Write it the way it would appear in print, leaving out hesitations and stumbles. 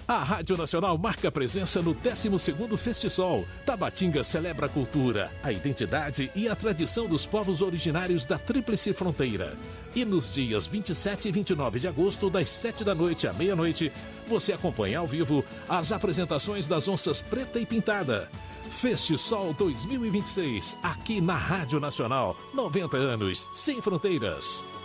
A Rádio Nacional marca presença no 12º Festisol. Tabatinga celebra a cultura, a identidade e a tradição dos povos originários da Tríplice Fronteira. E nos dias 27 e 29 de agosto, das 7 da noite à meia-noite, você acompanha ao vivo as apresentações das Onças Preta e Pintada. Festisol 2026, aqui na Rádio Nacional. 90 anos sem fronteiras.